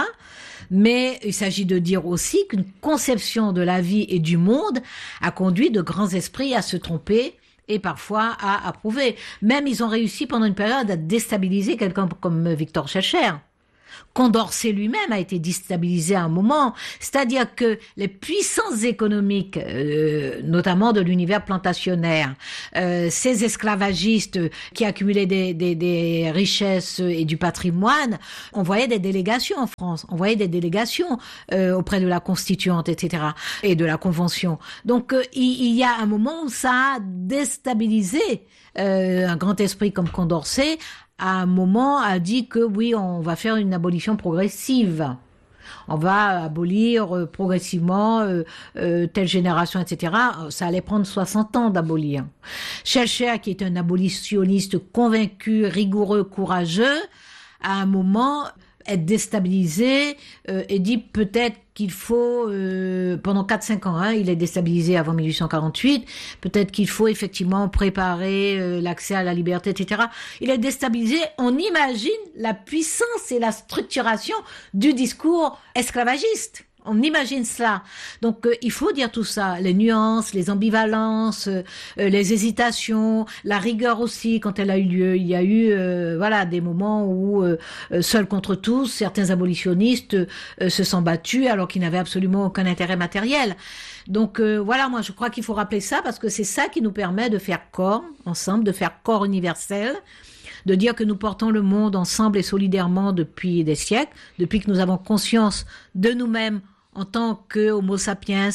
mais il s'agit de dire aussi qu'une conception de la vie et du monde a conduit de grands esprits à se tromper et parfois à approuver. Même ils ont réussi pendant une période à déstabiliser quelqu'un comme Victor Schœlcher. Condorcet lui-même a été déstabilisé à un moment, c'est-à-dire que les puissances économiques, euh, notamment de l'univers plantationnaire, euh, ces esclavagistes qui accumulaient des, des, des richesses et du patrimoine, on voyait des délégations en France, on voyait des délégations euh, auprès de la Constituante, et cetera, et de la Convention. Donc euh, il, il y a un moment où ça a déstabilisé euh, un grand esprit comme Condorcet, à un moment a dit que oui, on va faire une abolition progressive. On va abolir euh, progressivement euh, euh, telle génération, et cetera. Ça allait prendre soixante ans d'abolir. Schœlcher, qui est un abolitionniste convaincu, rigoureux, courageux, à un moment est déstabilisé euh, et dit peut-être qu'il faut, euh, pendant quatre cinq ans, hein, il est déstabilisé avant mille huit cent quarante-huit, peut-être qu'il faut effectivement préparer euh, l'accès à la liberté, et cetera. Il est déstabilisé, on imagine la puissance et la structuration du discours esclavagiste. On imagine cela. Donc, euh, il faut dire tout ça. Les nuances, les ambivalences, euh, les hésitations, la rigueur aussi, quand elle a eu lieu. Il y a eu, euh, voilà, des moments où, euh, seuls contre tous, certains abolitionnistes euh, se sont battus alors qu'ils n'avaient absolument aucun intérêt matériel. Donc, euh, voilà, moi, je crois qu'il faut rappeler ça parce que c'est ça qui nous permet de faire corps ensemble, de faire corps universel, de dire que nous portons le monde ensemble et solidairement depuis des siècles, depuis que nous avons conscience de nous-mêmes en tant que Homo sapiens,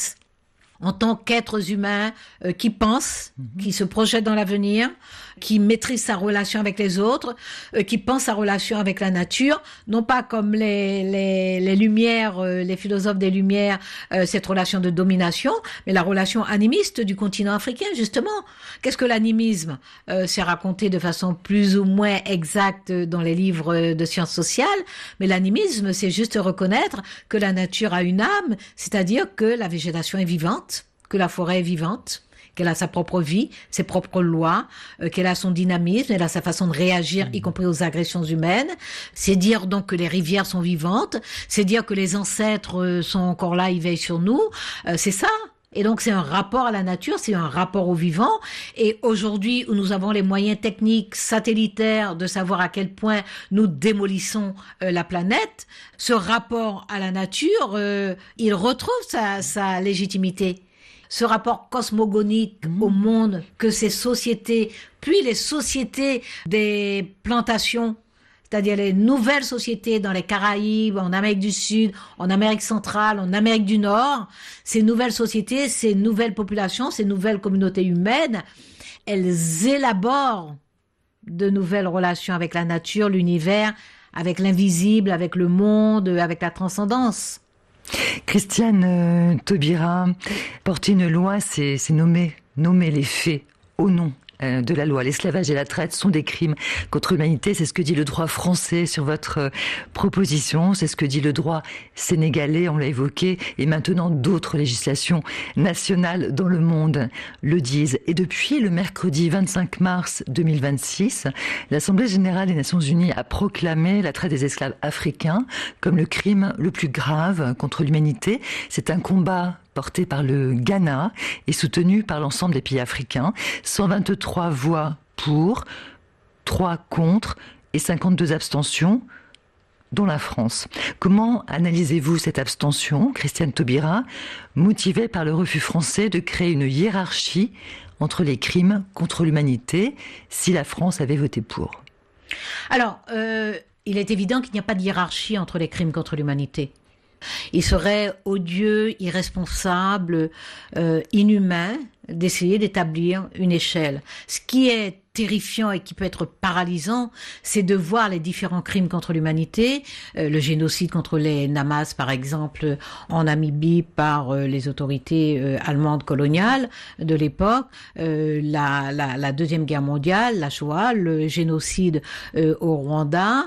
en tant qu'êtres humains euh, qui pensent, mmh. qui se projettent dans l'avenir, qui maîtrisent sa relation avec les autres, euh, qui pensent sa relation avec la nature, non pas comme les les, les Lumières, euh, les philosophes des Lumières, euh, cette relation de domination, mais la relation animiste du continent africain, justement. Qu'est-ce que l'animisme ? euh, C'est raconté de façon plus ou moins exacte dans les livres de sciences sociales, mais l'animisme, c'est juste reconnaître que la nature a une âme, c'est-à-dire que la végétation est vivante, que la forêt est vivante, qu'elle a sa propre vie, ses propres lois, euh, qu'elle a son dynamisme, elle a sa façon de réagir, y compris aux agressions humaines. C'est dire donc que les rivières sont vivantes, c'est dire que les ancêtres euh, sont encore là, ils veillent sur nous, euh, c'est ça. Et donc c'est un rapport à la nature, c'est un rapport au vivant. Et aujourd'hui où nous avons les moyens techniques satellitaires de savoir à quel point nous démolissons euh, la planète, ce rapport à la nature, euh, il retrouve sa, sa légitimité. Ce rapport cosmogonique mmh. au monde que ces sociétés, puis les sociétés des plantations, c'est-à-dire les nouvelles sociétés dans les Caraïbes, en Amérique du Sud, en Amérique centrale, en Amérique du Nord, ces nouvelles sociétés, ces nouvelles populations, ces nouvelles communautés humaines, elles élaborent de nouvelles relations avec la nature, l'univers, avec l'invisible, avec le monde, avec la transcendance. Christiane euh, Taubira, porter une loi, c'est, c'est nommer, nommer les faits au nom de la loi. L'esclavage et la traite sont des crimes contre l'humanité. C'est ce que dit le droit français sur votre proposition. C'est ce que dit le droit sénégalais, on l'a évoqué, et maintenant d'autres législations nationales dans le monde le disent. Et depuis le mercredi vingt-cinq mars deux mille vingt-six, l'Assemblée générale des Nations unies a proclamé la traite des esclaves africains comme le crime le plus grave contre l'humanité. C'est un combat porté par le Ghana et soutenu par l'ensemble des pays africains. cent vingt-trois voix pour, trois contre et cinquante-deux abstentions, dont la France. Comment analysez-vous cette abstention, Christiane Taubira, motivée par le refus français de créer une hiérarchie entre les crimes contre l'humanité si la France avait voté pour ? Alors, euh, il est évident qu'il n'y a pas de hiérarchie entre les crimes contre l'humanité. Il serait odieux, irresponsable, euh, inhumain d'essayer d'établir une échelle. Ce qui est terrifiant et qui peut être paralysant, c'est de voir les différents crimes contre l'humanité, euh, le génocide contre les Namas par exemple en Namibie par euh, les autorités euh, allemandes coloniales de l'époque, euh, la, la, la deuxième guerre mondiale, la Shoah, le génocide euh, au Rwanda,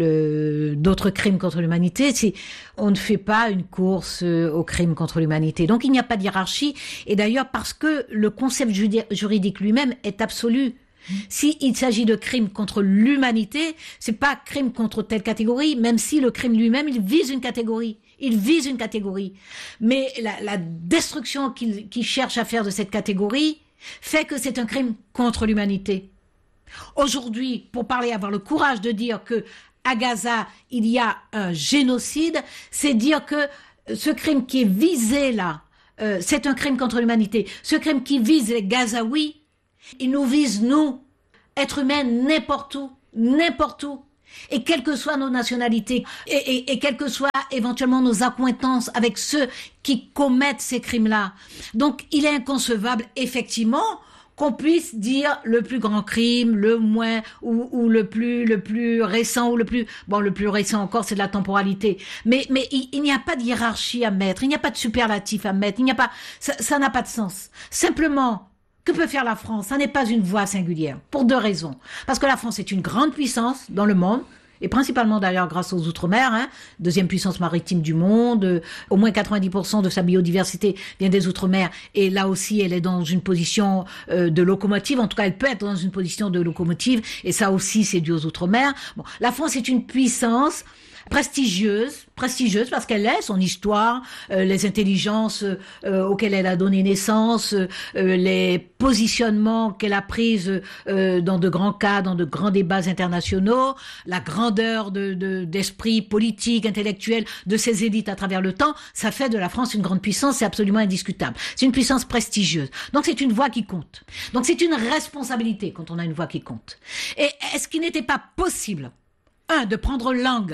le, d'autres crimes contre l'humanité. C'est, on ne fait pas une course euh, aux crimes contre l'humanité. Donc il n'y a pas de hiérarchie, et d'ailleurs parce que le concept juridique lui-même est absolu. S'il s'agit de crimes contre l'humanité, c'est pas crime contre telle catégorie, même si le crime lui-même, il vise une catégorie. Il vise une catégorie. Mais la, la destruction qu'il, qu'il cherche à faire de cette catégorie fait que c'est un crime contre l'humanité. Aujourd'hui, pour parler, avoir le courage de dire que à Gaza, il y a un génocide, c'est dire que ce crime qui est visé là, euh, c'est un crime contre l'humanité. Ce crime qui vise les Gazaouis, il nous vise, nous, êtres humains, n'importe où, n'importe où, et quelles que soient nos nationalités, et, et, et quelles que soient éventuellement nos accointances avec ceux qui commettent ces crimes-là. Donc, il est inconcevable, effectivement, qu'on puisse dire le plus grand crime, le moins, ou, ou le plus, le plus récent, ou le plus, bon, le plus récent encore, c'est de la temporalité. Mais, mais il, il n'y a pas de hiérarchie à mettre, il n'y a pas de superlatif à mettre, il n'y a pas, ça, ça n'a pas de sens. Simplement, que peut faire la France? Ça n'est pas une voie singulière, pour deux raisons. Parce que la France est une grande puissance dans le monde, et principalement d'ailleurs grâce aux Outre-mer, hein, deuxième puissance maritime du monde, euh, au moins quatre-vingt-dix pour cent de sa biodiversité vient des Outre-mer, et là aussi elle est dans une position euh, de locomotive, en tout cas elle peut être dans une position de locomotive, et ça aussi c'est dû aux Outre-mer. Bon, la France est une puissance prestigieuse, prestigieuse parce qu'elle est, son histoire, euh, les intelligences euh, auxquelles elle a donné naissance, euh, les positionnements qu'elle a prises euh, dans de grands cas, dans de grands débats internationaux, la grandeur de, de, d'esprit politique, intellectuel de ses élites à travers le temps, ça fait de la France une grande puissance, c'est absolument indiscutable. C'est une puissance prestigieuse. Donc c'est une voix qui compte. Donc c'est une responsabilité quand on a une voix qui compte. Et est-ce qu'il n'était pas possible, un, de prendre langue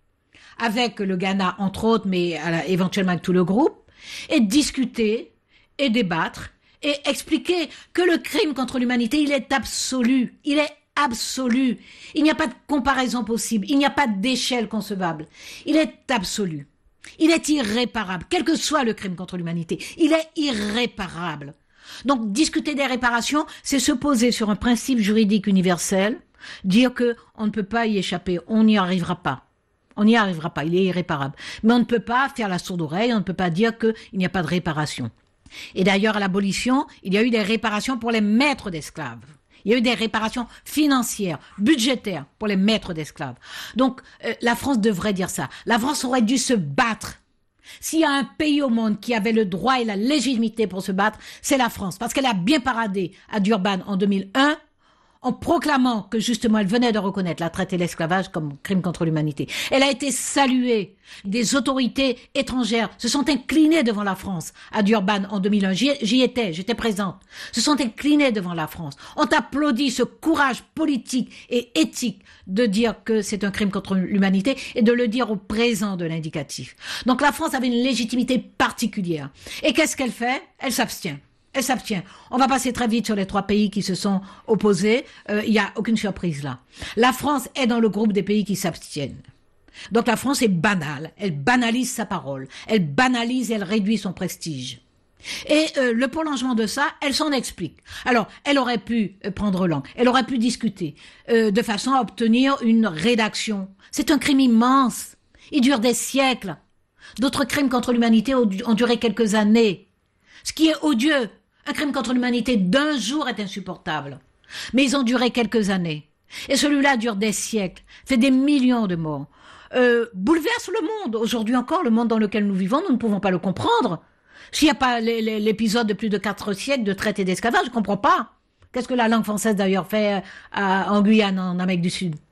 avec le Ghana, entre autres, mais éventuellement avec tout le groupe, et discuter, et débattre, et expliquer que le crime contre l'humanité, il est absolu, il est absolu. Il n'y a pas de comparaison possible, il n'y a pas d'échelle concevable. Il est absolu. Il est irréparable, quel que soit le crime contre l'humanité. Il est irréparable. Donc, discuter des réparations, c'est se poser sur un principe juridique universel, dire que on ne peut pas y échapper, on n'y arrivera pas. On n'y arrivera pas, il est irréparable. Mais on ne peut pas faire la sourde oreille, on ne peut pas dire qu'il n'y a pas de réparation. Et d'ailleurs, à l'abolition, il y a eu des réparations pour les maîtres d'esclaves. Il y a eu des réparations financières, budgétaires pour les maîtres d'esclaves. Donc, euh, la France devrait dire ça. La France aurait dû se battre. S'il y a un pays au monde qui avait le droit et la légitimité pour se battre, c'est la France. Parce qu'elle a bien paradé à Durban en deux mille un, en proclamant que justement elle venait de reconnaître la traite et l'esclavage comme crime contre l'humanité. Elle a été saluée. Des autorités étrangères se sont inclinées devant la France à Durban en deux mille un. J'y, j'y étais, j'étais présente. Se sont inclinées devant la France. Ont applaudi ce courage politique et éthique de dire que c'est un crime contre l'humanité et de le dire au présent de l'indicatif. Donc la France avait une légitimité particulière. Et qu'est-ce qu'elle fait? Elle s'abstient. Elle s'abstient. On va passer très vite sur les trois pays qui se sont opposés. Euh, il n'y a aucune surprise là. La France est dans le groupe des pays qui s'abstiennent. Donc la France est banale. Elle banalise sa parole. Elle banalise et elle réduit son prestige. Et euh, le prolongement de ça, elle s'en explique. Alors, elle aurait pu euh, prendre langue. Elle aurait pu discuter euh, de façon à obtenir une rédaction. C'est un crime immense. Il dure des siècles. D'autres crimes contre l'humanité ont, ont duré quelques années. Ce qui est odieux. Un crime contre l'humanité d'un jour est insupportable. Mais ils ont duré quelques années. Et celui-là dure des siècles, fait des millions de morts, euh, bouleverse le monde. Aujourd'hui encore, le monde dans lequel nous vivons, nous ne pouvons pas le comprendre. S'il n'y a pas l'épisode de plus de quatre siècles de traite et d'esclavage, je ne comprends pas. Qu'est-ce que la langue française d'ailleurs fait à, en Guyane, en Amérique du Sud?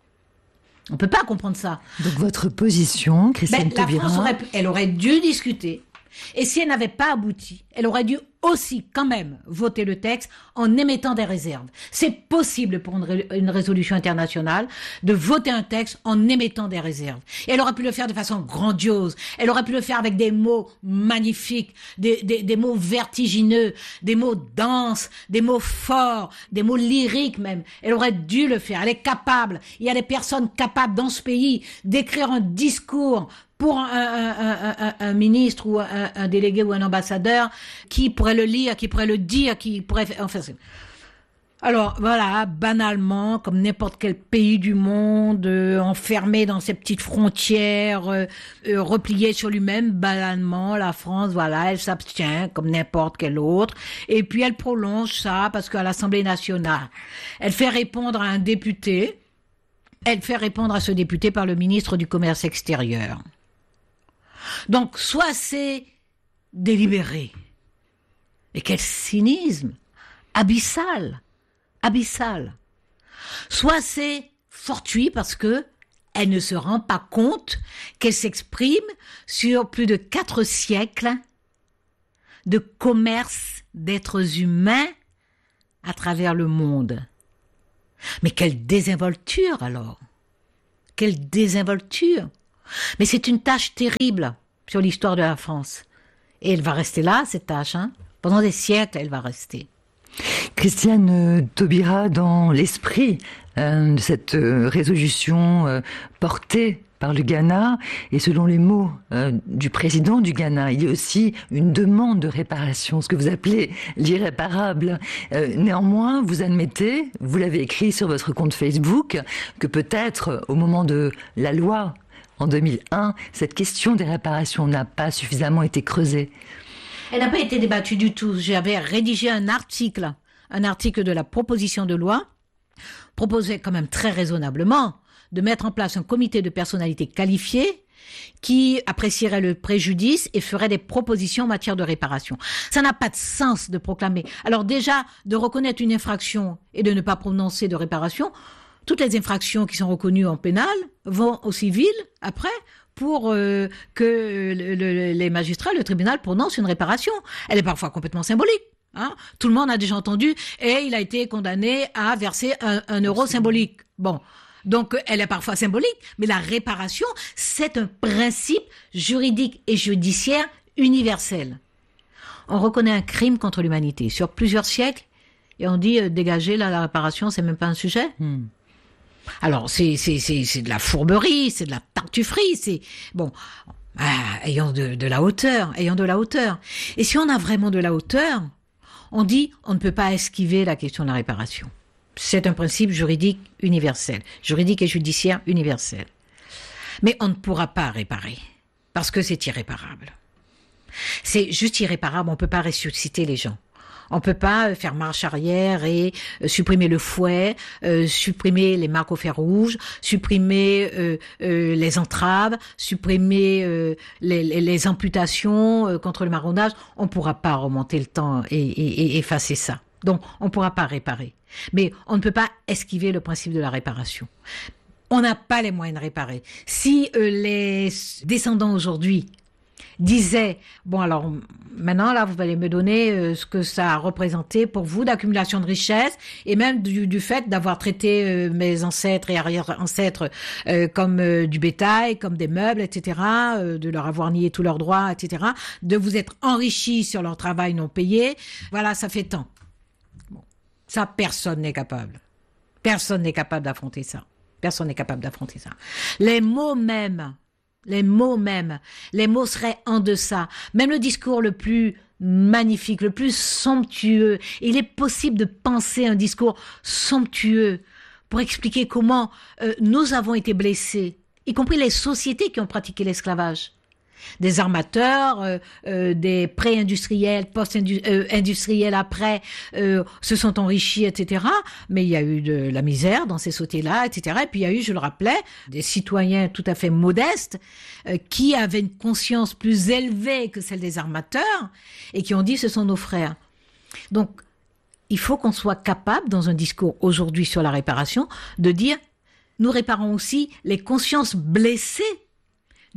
On ne peut pas comprendre ça. Donc votre position, Christiane ben, la Taubira... France aurait, elle aurait dû discuter. Et si elle n'avait pas abouti, elle aurait dû aussi quand même voter le texte en émettant des réserves. C'est possible pour une, ré- une résolution internationale de voter un texte en émettant des réserves. Et elle aurait pu le faire de façon grandiose. Elle aurait pu le faire avec des mots magnifiques, des, des, des mots vertigineux, des mots denses, des mots forts, des mots lyriques même. Elle aurait dû le faire. Elle est capable. Il y a des personnes capables dans ce pays d'écrire un discours pour un, un, un, un, un ministre ou un, un délégué ou un ambassadeur qui pourrait le lire, qui pourrait le dire, qui pourrait faire... Enfin, c'est... Alors voilà, banalement, comme n'importe quel pays du monde, euh, enfermé dans ses petites frontières, euh, euh, replié sur lui-même, banalement, la France, voilà, elle s'abstient comme n'importe quel autre. Et puis elle prolonge ça parce qu'à l'Assemblée nationale, elle fait répondre à un député, elle fait répondre à ce député par le ministre du Commerce extérieur. Donc, soit c'est délibéré. Et quel cynisme abyssal, abyssal. Soit c'est fortuit parce que elle ne se rend pas compte qu'elle s'exprime sur plus de quatre siècles de commerce d'êtres humains à travers le monde. Mais quelle désinvolture alors! Quelle désinvolture! Mais c'est une tâche terrible sur l'histoire de la France. Et elle va rester là, cette tâche. Hein. Pendant des siècles, elle va rester. Christiane Taubira, dans l'esprit euh, de cette euh, résolution euh, portée par le Ghana, et selon les mots euh, du président du Ghana, il y a aussi une demande de réparation, ce que vous appelez l'irréparable. Euh, néanmoins, vous admettez, vous l'avez écrit sur votre compte Facebook, que peut-être au moment de la loi en deux mille un, cette question des réparations n'a pas suffisamment été creusée. Elle n'a pas été débattue du tout. J'avais rédigé un article, un article de la proposition de loi, proposé quand même très raisonnablement de mettre en place un comité de personnalités qualifiées qui apprécierait le préjudice et ferait des propositions en matière de réparation. Ça n'a pas de sens de proclamer. Alors déjà, de reconnaître une infraction et de ne pas prononcer de réparation, toutes les infractions qui sont reconnues en pénal vont au civil après pour euh, que le, le, les magistrats, le tribunal prononce une réparation. Elle est parfois complètement symbolique. Hein. Tout le monde a déjà entendu et il a été condamné à verser un, un euro symbolique. Bon, donc elle est parfois symbolique, mais la réparation, c'est un principe juridique et judiciaire universel. On reconnaît un crime contre l'humanité sur plusieurs siècles et on dit euh, dégager là, la réparation, c'est même pas un sujet. Hmm. Alors, c'est, c'est, c'est, c'est de la fourberie, c'est de la tartufferie, c'est... Bon, ah, ayons de, de la hauteur, ayons de la hauteur. Et si on a vraiment de la hauteur, on dit on ne peut pas esquiver la question de la réparation. C'est un principe juridique universel, juridique et judiciaire universel. Mais on ne pourra pas réparer, parce que c'est irréparable. C'est juste irréparable, on ne peut pas ressusciter les gens. On peut pas faire marche arrière et euh, supprimer le fouet, euh, supprimer les marques au fer rouge, supprimer euh, euh, les entraves, supprimer euh, les, les, les amputations euh, contre le marronnage. On pourra pas remonter le temps et, et, et effacer ça. Donc, on pourra pas réparer. Mais on ne peut pas esquiver le principe de la réparation. On n'a pas les moyens de réparer. Si euh, les descendants aujourd'hui disait, bon alors maintenant là vous allez me donner euh, ce que ça a représenté pour vous d'accumulation de richesses et même du, du fait d'avoir traité euh, mes ancêtres et arrière-ancêtres euh, comme euh, du bétail, comme des meubles, et cetera, euh, de leur avoir nié tous leurs droits, et cetera, de vous être enrichis sur leur travail non payé, voilà, ça fait tant. Bon, ça personne n'est capable. Personne n'est capable d'affronter ça. Personne n'est capable d'affronter ça. Les mots mêmes Les mots même, les mots seraient en deçà. Même le discours le plus magnifique, le plus somptueux, il est possible de penser un discours somptueux pour expliquer comment euh, nous avons été blessés, y compris les sociétés qui ont pratiqué l'esclavage. Des armateurs, euh, euh, des pré-industriels, post-industriels après, euh, se sont enrichis, et cetera. Mais il y a eu de la misère dans ces sociétés-là, et cetera. Et puis il y a eu, je le rappelais, des citoyens tout à fait modestes euh, qui avaient une conscience plus élevée que celle des armateurs et qui ont dit ce sont nos frères. Donc, il faut qu'on soit capable, dans un discours aujourd'hui sur la réparation, de dire nous réparons aussi les consciences blessées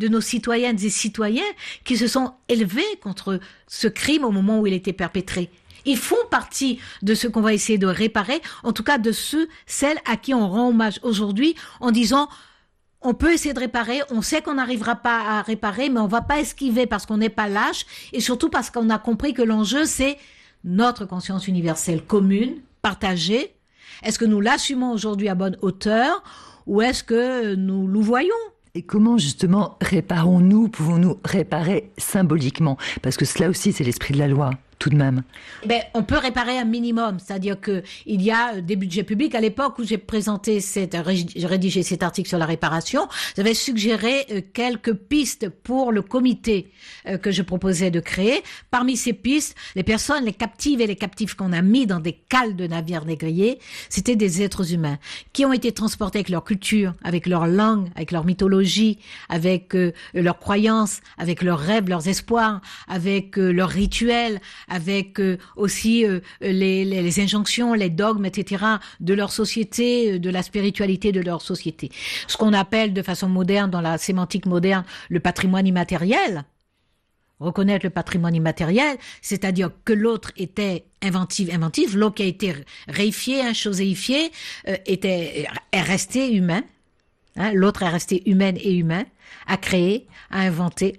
de nos citoyennes et citoyens qui se sont élevés contre ce crime au moment où il était perpétré. Ils font partie de ce qu'on va essayer de réparer, en tout cas de ceux, celles à qui on rend hommage aujourd'hui en disant on peut essayer de réparer, on sait qu'on n'arrivera pas à réparer, mais on va pas esquiver parce qu'on n'est pas lâche et surtout parce qu'on a compris que l'enjeu c'est notre conscience universelle commune, partagée. Est-ce que nous l'assumons aujourd'hui à bonne hauteur ou est-ce que nous louvoyons ? Et comment justement réparons-nous, pouvons-nous réparer symboliquement ? Parce que cela aussi c'est l'esprit de la loi. Tout de même. Ben, on peut réparer un minimum, c'est-à-dire que il y a des budgets publics. À l'époque où j'ai présenté cette, rédigé cet article sur la réparation, j'avais suggéré quelques pistes pour le comité que je proposais de créer. Parmi ces pistes, les personnes, les captives et les captifs qu'on a mis dans des cales de navires négriers, c'était des êtres humains qui ont été transportés avec leur culture, avec leur langue, avec leur mythologie, avec euh, leurs croyances, avec leurs rêves, leurs espoirs, avec euh, leurs rituels, avec euh, aussi euh, les, les, les injonctions, les dogmes, et cetera de leur société, de la spiritualité de leur société. Ce qu'on appelle de façon moderne, dans la sémantique moderne, le patrimoine immatériel. Reconnaître le patrimoine immatériel, c'est-à-dire que l'autre était inventif, inventif, l'autre qui a été réifié, hein, choséifié, euh, était, est resté humain. Hein, l'autre est resté humaine et humain, à créer, à inventer,